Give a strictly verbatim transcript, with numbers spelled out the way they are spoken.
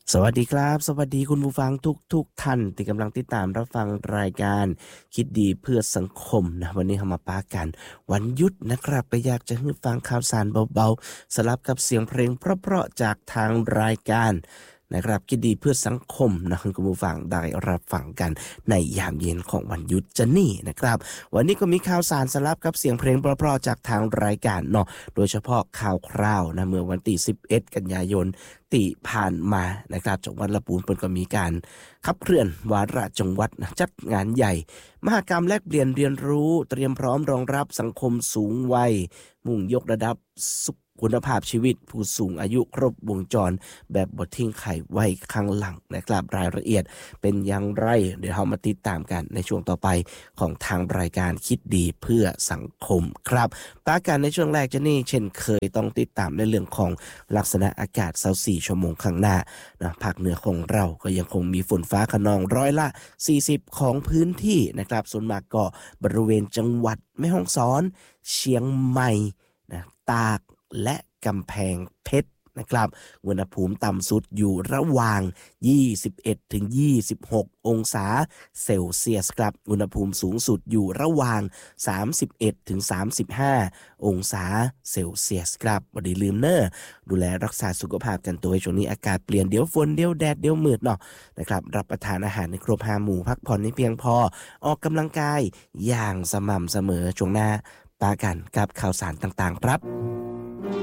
สวัสดีครับสวัสดีคุณผู้ฟังทุกทุกท่านที่กำลังติดตามรับฟังรายการคิดดีเพื่อสังคมนะวันนี้เรามาปากันวันหยุดนะครับก็อยากจะให้ฟังข่าวสารเบาๆสลับกับเสียงเพลงเพราะๆจากทางรายการนะครับคิดดีเพื่อสังคมนะคุณผู้ฟังได้รับฟังกันในยามเย็นของวันหยุดจะนี่นะครับวันนี้ก็มีข่าวสารสลับกับเสียงเพลงเพราะๆจากทางรายการเนาะโดยเฉพาะข่าวคราวนะเมื่อวันที่สิบเอ็ดกันยายนที่ผ่านมานะครับจังหวัดลำพูนเพิ่นก็มีการขับเคลื่อนวาระจังหวัดนะจัดงานใหญ่มหกรรมแลกเปลี่ยนเรียนรู้เตรียมพร้อมรองรับสังคมสูงวัยมุ่งยกระดับสุขคุณภาพชีวิตผู้สูงอายุครบวงจรแบบบ่ทิ้งไข่ไว้ข้างหลังนะครับรายละเอียดเป็นอย่างไรเดี๋ยวเรามาติดตามกันในช่วงต่อไปของทางรายการคิดดีเพื่อสังคมครับปาการในช่วงแรกจะนี่เช่นเคยต้องติดตามในเรื่องของลักษณะอากาศยี่สิบสี่ชั่วโมงข้างหน้านะภาคเหนือของเราก็ยังคงมีฝนฟ้าคะนองร้อยละสี่สิบของพื้นที่นะครับส่วนมากก็บริเวณจังหวัดแม่ฮ่องสอนเชียงใหม่นะตากและกำแพงเพชรนะครับอุณหภูมิต่ำสุดอยู่ระหว่างยี่สิบเอ็ดถึงยี่สิบหกองศาเซลเซียสครับอุณหภูมิสูงสุดอยู่ระหว่างสามสิบเอ็ดถึงสามสิบห้าองศาเซลเซียสครับบ่ได้ลืมเน้อดูแลรักษาสุขภาพกันตัวช่วงนี้อากาศเปลี่ยนเดี๋ยวฝนเดี๋ยวแดดเดี๋ยวมืดเนาะนะครับรับประทานอาหารในครบห้าหมู่พักผ่อนให้เพียงพอออกกำลังกายอย่างสม่ำเสมอช่วงหน้าปากันกับข่าวสารต่างๆครับ